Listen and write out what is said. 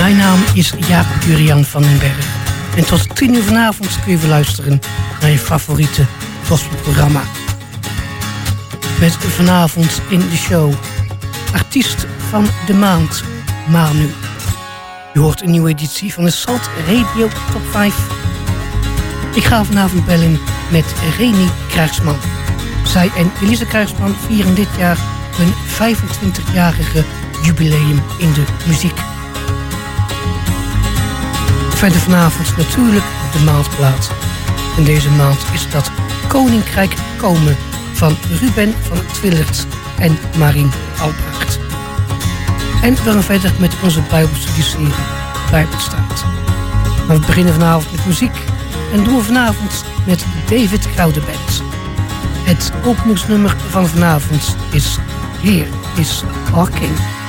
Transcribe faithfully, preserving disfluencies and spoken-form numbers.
Mijn naam is Jaap Jurian van den Berg. En tot tien uur vanavond kun je weer luisteren naar je favoriete gospelprogramma. Met vanavond in de show artiest van de maand, Manu. Je hoort een nieuwe editie van de Salt Radio Top vijf. Ik ga vanavond bellen met Reni Krijgsman. Zij en Elise Krijgsman vieren dit jaar hun vijfentwintigjarige jubileum in de muziek. Verder vanavond natuurlijk de maandplaat. En deze maand is dat Koninkrijk Komen van Ruben van Twillert en Marien Albrecht. En we gaan verder met onze Bijbelstudieserie Bijbelstaat. Maar we beginnen vanavond met muziek en doen we vanavond met David Crowder Band. Het openingsnummer van vanavond is Here is Our King.